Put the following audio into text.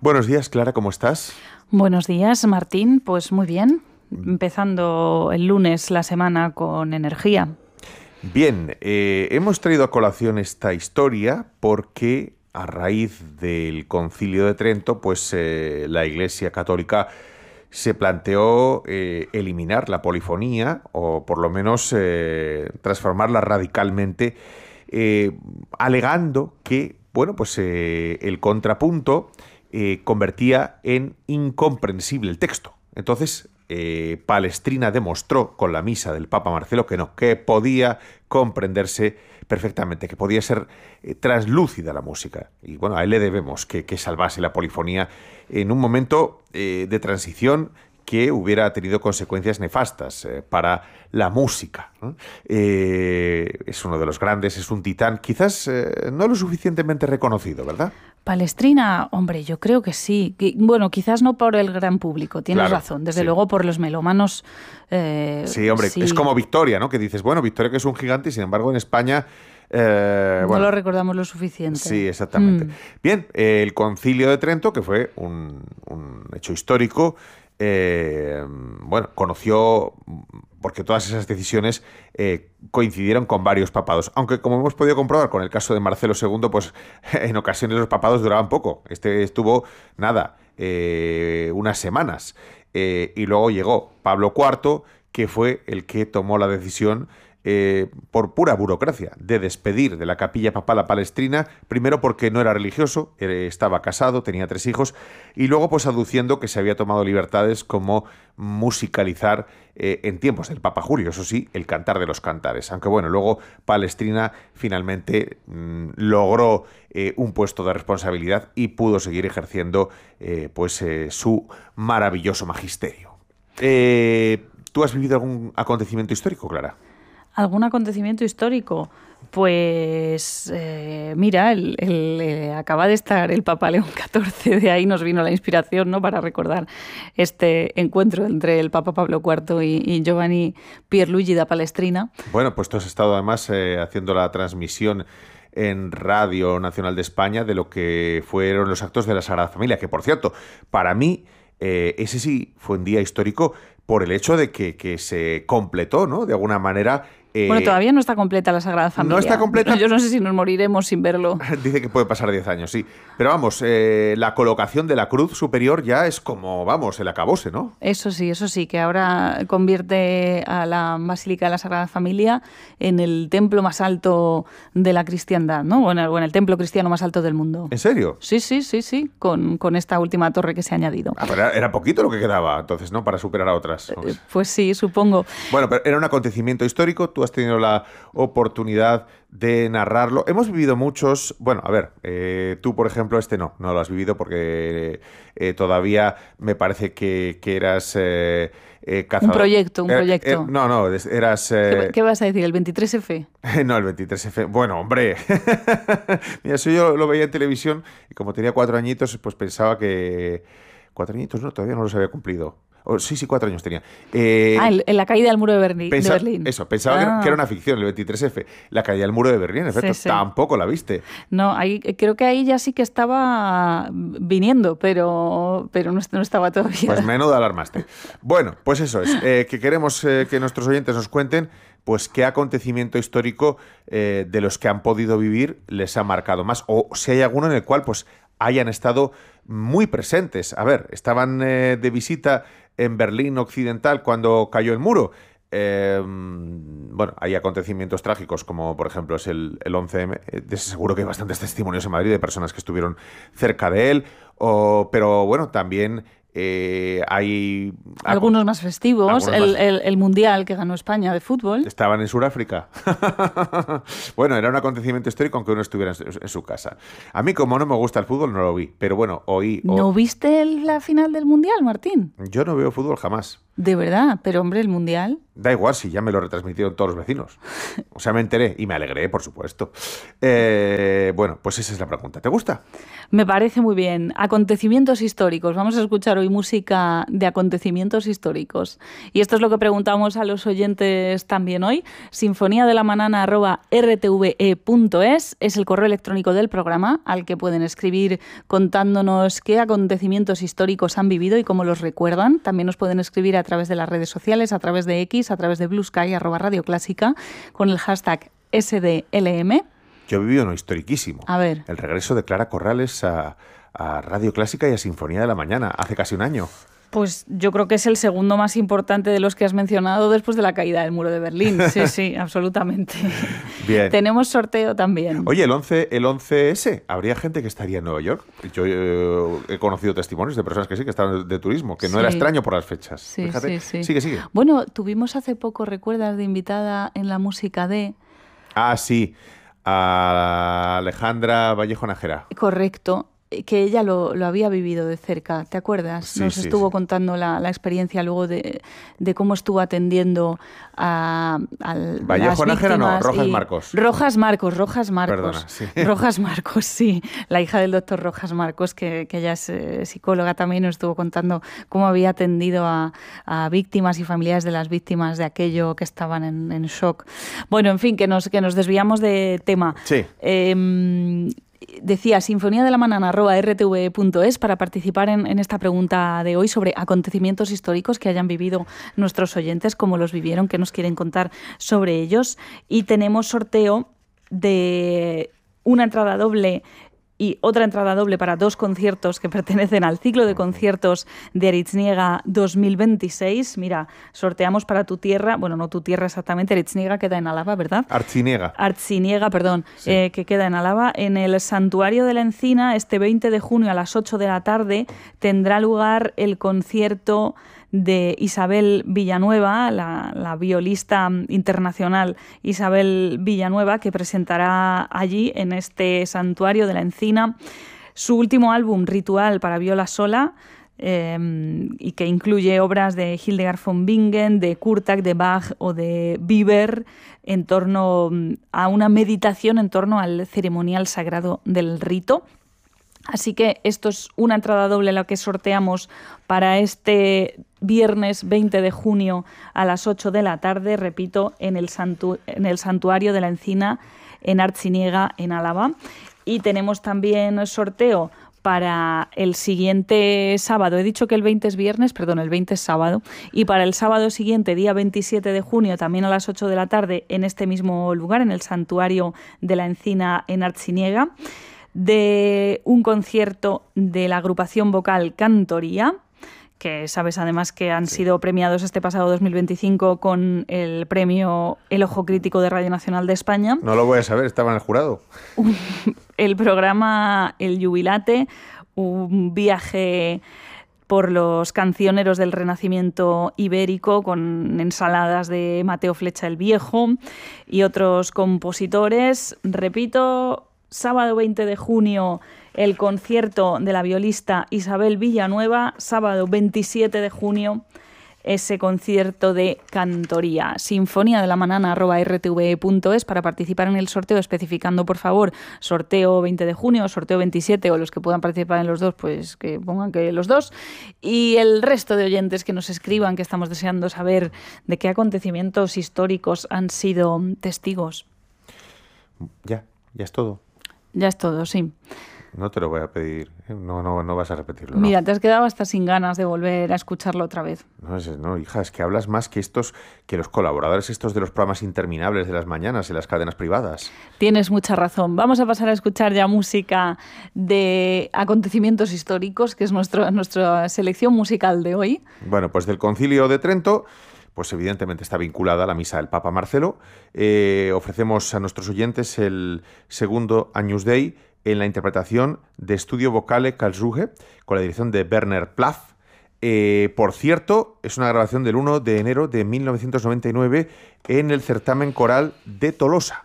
Buenos días, Clara, ¿cómo estás? Buenos días, Martín. Pues muy bien, empezando el lunes la semana con energía. Bien, hemos traído a colación esta historia porque a raíz del Concilio de Trento, pues la Iglesia Católica se planteó eliminar la polifonía o por lo menos transformarla radicalmente, alegando que, bueno, pues el contrapunto convertía en incomprensible el texto. Entonces, Palestrina demostró con la misa del Papa Marcelo que no, que podía comprenderse perfectamente, que podía ser translúcida la música. Y bueno, a él le debemos que salvase la polifonía en un momento de transición que hubiera tenido consecuencias nefastas para la música, ¿no? Es uno de los grandes, es un titán, quizás no lo suficientemente reconocido, ¿verdad? Palestrina, hombre, yo creo que sí. Bueno, quizás no por el gran público, tienes razón. Desde luego por los melómanos. Sí, hombre, sí. Es como Victoria, ¿no? Que dices, bueno, Victoria que es un gigante y sin embargo en España... no lo recordamos lo suficiente. Sí, exactamente. Bien, el Concilio de Trento, que fue un hecho histórico, bueno, conoció, porque todas esas decisiones coincidieron con varios papados, aunque como hemos podido comprobar con el caso de Marcelo II, pues en ocasiones los papados duraban poco. Este estuvo, nada, unas semanas, y luego llegó Pablo IV, que fue el que tomó la decisión por pura burocracia, de despedir de la capilla papal a Palestrina, primero porque no era religioso, estaba casado, tenía 3 hijos, y luego pues aduciendo que se había tomado libertades como musicalizar en tiempos del Papa Julio, eso sí, el Cantar de los Cantares. Aunque bueno, luego Palestrina finalmente logró un puesto de responsabilidad y pudo seguir ejerciendo su maravilloso magisterio. ¿Tú has vivido algún acontecimiento histórico, Clara? ¿Algún acontecimiento histórico? Pues mira, acaba de estar el Papa León XIV, de ahí nos vino la inspiración, ¿no?, para recordar este encuentro entre el Papa Pablo IV y Giovanni Pierluigi da Palestrina. Bueno, pues tú has estado además haciendo la transmisión en Radio Nacional de España de lo que fueron los actos de la Sagrada Familia, que por cierto, para mí ese sí fue un día histórico por el hecho de que se completó, ¿no?, de alguna manera. Bueno, todavía no está completa la Sagrada Familia. No está completa. Yo no sé si nos moriremos sin verlo. Dice que puede pasar 10 años, sí. Pero vamos, la colocación de la cruz superior ya es como, vamos, el acabose, ¿no? Eso sí, que ahora convierte a la Basílica de la Sagrada Familia en el templo más alto de la cristiandad, ¿no? O en el templo cristiano más alto del mundo. ¿En serio? Sí, con esta última torre que se ha añadido. Ah, pero era poquito lo que quedaba, entonces, ¿no?, para superar a otras. Pues sí, supongo. Bueno, pero era un acontecimiento histórico, tú has tenido la oportunidad de narrarlo. Hemos vivido muchos... Bueno, a ver, tú, por ejemplo, no lo has vivido porque todavía me parece que eras cazador. Un proyecto. No, eras... ¿Qué vas a decir, el 23F? No, el 23F. Bueno, hombre. Mira, eso yo lo veía en televisión y como tenía 4 añitos, pues pensaba que... 4 añitos, no, todavía no los había cumplido. Sí, 4 años tenía. En la caída del muro de Berlín. Eso, pensaba que era una ficción, el 23F. La caída del muro de Berlín, en efecto, sí. Tampoco la viste. No, creo que ahí ya sí que estaba viniendo, pero no estaba todavía. Pues menudo alarmaste. Bueno, pues eso es, que queremos que nuestros oyentes nos cuenten pues qué acontecimiento histórico de los que han podido vivir les ha marcado más, o si hay alguno en el cual pues hayan estado muy presentes. A ver, estaban de visita en Berlín Occidental cuando cayó el muro. Bueno, hay acontecimientos trágicos como por ejemplo es el 11M. Seguro que hay bastantes testimonios en Madrid de personas que estuvieron cerca de él, pero bueno, también hay... Algunos más festivos, el Mundial que ganó España de fútbol. Estaban en Sudáfrica. Bueno, era un acontecimiento histórico aunque uno estuviera en su casa. A mí, como no me gusta el fútbol, no lo vi, pero bueno, oí... ¿No viste la final del Mundial, Martín? Yo no veo fútbol jamás. De verdad, pero hombre, el Mundial... Da igual si ya me lo retransmitieron todos los vecinos. O sea, me enteré y me alegré, por supuesto. Bueno, pues esa es la pregunta. ¿Te gusta? Me parece muy bien. Acontecimientos históricos. Vamos a escuchar hoy música de acontecimientos históricos. Y esto es lo que preguntamos a los oyentes también hoy. sinfoniadelamanana@rtve.es es el correo electrónico del programa al que pueden escribir contándonos qué acontecimientos históricos han vivido y cómo los recuerdan. También nos pueden escribir a través de las redes sociales, a través de X, a través de Blue Sky, @Radio Clásica, con el hashtag SDLM. Yo he vivido uno historiquísimo. A ver. El regreso de Clara Corrales a Radio Clásica y a Sinfonía de la Mañana, hace casi un año. Pues yo creo que es el segundo más importante de los que has mencionado después de la caída del muro de Berlín. Sí, sí, absolutamente. Bien. Tenemos sorteo también. Oye, el 11S, ¿habría gente que estaría en Nueva York? Yo he conocido testimonios de personas que sí, que estaban de turismo, que no era extraño por las fechas. Sí, Fíjate. sí. Sigue. Bueno, tuvimos hace poco, ¿recuerdas?, de invitada en la música de... Ah, sí, a Alejandra Vallejo Nájera. Correcto. Que ella lo había vivido de cerca, ¿te acuerdas? Sí, Nos estuvo contando la experiencia luego de cómo estuvo atendiendo a Vallejo Nájera, no, Rojas Marcos. Rojas Marcos. Perdona, sí. Rojas Marcos, sí. La hija del doctor Rojas Marcos, que ella es psicóloga también, nos estuvo contando cómo había atendido a víctimas y familiares de las víctimas de aquello que estaban en shock. Bueno, en fin, que nos desviamos de tema. Sí. Decía sinfoniadelamanana@rtve.es para participar en esta pregunta de hoy sobre acontecimientos históricos que hayan vivido nuestros oyentes, cómo los vivieron, qué nos quieren contar sobre ellos. Y tenemos sorteo de una entrada doble y otra entrada doble para 2 conciertos que pertenecen al ciclo de conciertos de Artziniega 2026. Mira, sorteamos para tu tierra, bueno, no tu tierra exactamente, Artziniega queda en Álava, ¿verdad? Artziniega, perdón, sí. Que queda en Álava. En el Santuario de la Encina, este 20 de junio a las 8 de la tarde, tendrá lugar el concierto de Isabel Villanueva, la violista internacional Isabel Villanueva, que presentará allí, en este Santuario de la Encina, su último álbum, Ritual para viola sola, y que incluye obras de Hildegard von Bingen, de Kurtak, de Bach o de Bieber, en torno a una meditación en torno al ceremonial sagrado del rito. Así que esto es una entrada doble la que sorteamos para este viernes 20 de junio a las 8 de la tarde, repito, en el Santuario de la Encina en Artziniega, en Álava. Y tenemos también sorteo para el siguiente sábado. He dicho que el 20 es viernes, perdón, el 20 es sábado. Y para el sábado siguiente, día 27 de junio, también a las 8 de la tarde, en este mismo lugar, en el Santuario de la Encina en Artziniega, de un concierto de la agrupación vocal Cantoría, que sabes además que han sido premiados este pasado 2025 con el premio El Ojo Crítico de Radio Nacional de España. No lo voy a saber, estaba en el jurado. El programa El Jubilate, un viaje por los cancioneros del Renacimiento ibérico con ensaladas de Mateo Flecha el Viejo y otros compositores. Repito, sábado 20 de junio el concierto de la violista Isabel Villanueva, sábado 27 de junio ese concierto de Cantoría. sinfoniadelamanana@rtve.es para participar en el sorteo, especificando por favor sorteo 20 de junio, sorteo 27, o los que puedan participar en los dos, pues que pongan que los dos. Y el resto de oyentes que nos escriban, que estamos deseando saber de qué acontecimientos históricos han sido testigos. Ya es todo. Ya es todo, sí. No te lo voy a pedir, no vas a repetirlo. Mira, no. Te has quedado hasta sin ganas de volver a escucharlo otra vez. No, hija, es que hablas más que los colaboradores estos de los programas interminables de las mañanas en las cadenas privadas. Tienes mucha razón. Vamos a pasar a escuchar ya música de acontecimientos históricos, que es nuestra selección musical de hoy. Bueno, pues del Concilio de Trento, pues evidentemente está vinculada a la misa del Papa Marcelo. Ofrecemos a nuestros oyentes el segundo Agnus Dei en la interpretación de Studio Vocale Karlsruhe, con la dirección de Werner Plath. Por cierto, es una grabación del 1 de enero de 1999 en el certamen coral de Tolosa.